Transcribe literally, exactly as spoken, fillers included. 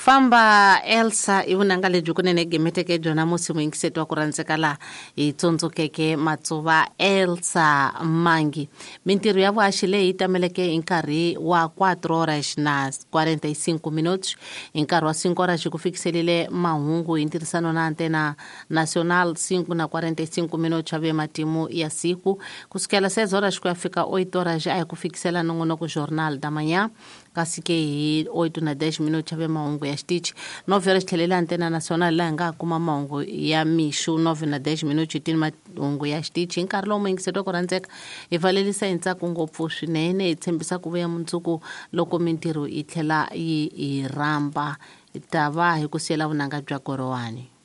famba Elsa ivunanga lebyi kunene gemeteke byona musi muingisetwa ku randzekala hi tsundzukeke matsuva Elsa Mangi. Mintirho ya vuhaxi leyi tameleke hi nkarhi wa quatro horas na quarenta e cinco minutos hi nkarhi wa cinco horas ku fikiselile mahungu hi ntirhisano na antena nacional cinco na quarenta e cinco minutos ave matimu ya siku kusukela seis horas ku ya fika oito horas ay ku fikisela nongonoko jornal da manhã kasi ke hi oito na dez minutos ave mahungu ya xitichi nove horas tlhelela antena nacional laha nga kuma mahungu ya mixu nove na dez minutos tini mahungu ya xitichi nkarhi lowu muingisetwa ku randzeka hi valelisa hi ntsako ngopfu swinene hi tshembisa ku vuya mundzuku loko mintirho yi tlhela yi hi rhamba hi ta va hi ku siyela vunanga bya Korowani.